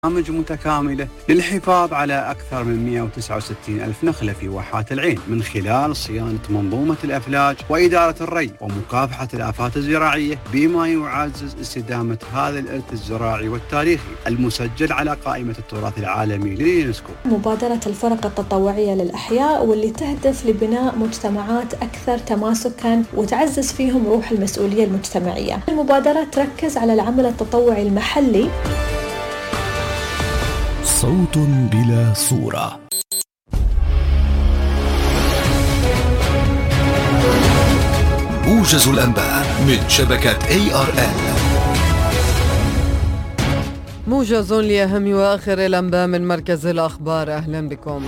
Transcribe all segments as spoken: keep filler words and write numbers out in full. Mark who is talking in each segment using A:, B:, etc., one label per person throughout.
A: برامج متكاملة للحفاظ على أكثر من مئة وتسعة وستين ألف نخلة في واحات العين من خلال صيانة منظومة الأفلاج وإدارة الري ومكافحة الآفات الزراعية، بما يعزز استدامة هذا الإرث الزراعي والتاريخي المسجل على قائمة التراث العالمي لليونسكو.
B: مبادرة الفرق التطوعية للأحياء واللي تهدف لبناء مجتمعات أكثر تماسكاً وتعزز فيهم روح المسؤولية المجتمعية. المبادرة تركز على العمل التطوعي المحلي.
C: صوت بلا صورة. موجز الأنباء من شبكة إيه آر إل.
D: موجز لأهم وآخر الأنباء من مركز الأخبار. أهلا بكم.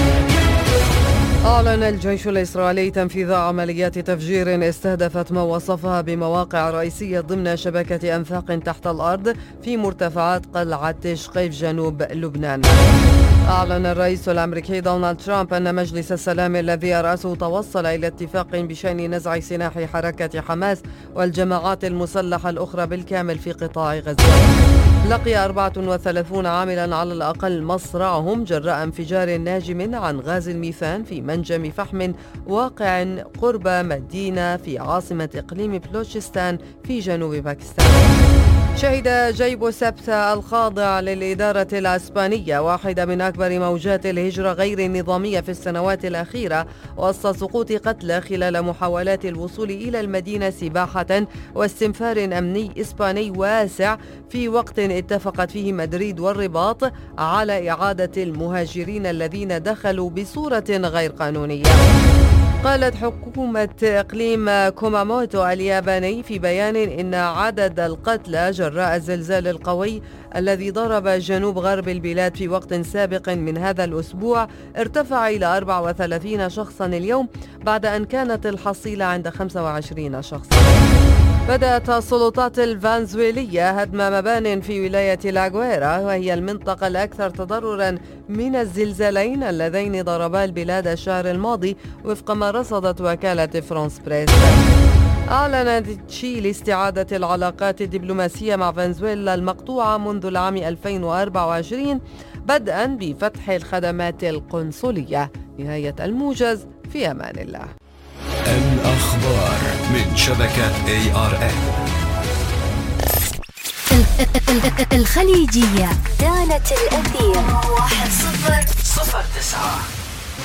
D: أعلن الجيش الإسرائيلي تنفيذ عمليات تفجير استهدفت ما وصفها بمواقع رئيسية ضمن شبكة أنفاق تحت الأرض في مرتفعات قلعة شقيف جنوب لبنان. أعلن الرئيس الأمريكي دونالد ترامب أن مجلس السلام الذي يرأسه توصل إلى اتفاق بشأن نزع سلاح حركة حماس والجماعات المسلحة الأخرى بالكامل في قطاع غزة. لقي أربعة وثلاثين عاملا على الأقل مصرعهم جراء انفجار ناجم عن غاز الميثان في منجم فحم واقع قرب مدينة في عاصمة إقليم بلوشستان في جنوب باكستان. شهد جيب سبتة الخاضع للإدارة الإسبانية واحدة من أكبر موجات الهجرة غير النظامية في السنوات الأخيرة وسط سقوط قتلى خلال محاولات الوصول إلى المدينة سباحة واستنفار أمني إسباني واسع في وقت اتفقت فيه مدريد والرباط على إعادة المهاجرين الذين دخلوا بصورة غير قانونية. قالت حكومة إقليم كوماموتو الياباني في بيان إن عدد القتلى جراء الزلزال القوي الذي ضرب جنوب غرب البلاد في وقت سابق من هذا الأسبوع ارتفع إلى أربعة وثلاثين شخصا اليوم بعد أن كانت الحصيلة عند خمسة وعشرين شخصا. بدأت السلطات الفنزويلية هدم مبان في ولاية لاغويرا وهي المنطقة الأكثر تضررا من الزلزالين اللذين ضربا البلاد الشهر الماضي وفق ما رصدت وكالة فرانس بريس. أعلنت تشيلي استعادة العلاقات الدبلوماسية مع فنزويلا المقطوعة منذ العام ألفين وأربعة وعشرين بدءا بفتح الخدمات القنصلية. نهاية الموجز، في أمان الله.
C: الأخبار من شبكة إيه آر إل.
E: الخليجية كانت الأثير واحد صفر صفر تسعة.